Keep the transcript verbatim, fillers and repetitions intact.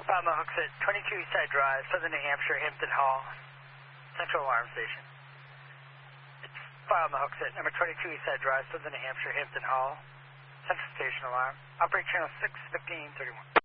File on the hooks at twenty-two Eastside Drive, Southern New Hampshire, Hampton Hall, Central Alarm Station. It's file on the hooks at number twenty-two Eastside Drive, Southern New Hampshire, Hampton Hall, Central Station Alarm. Operate channel six fifteen thirty-one.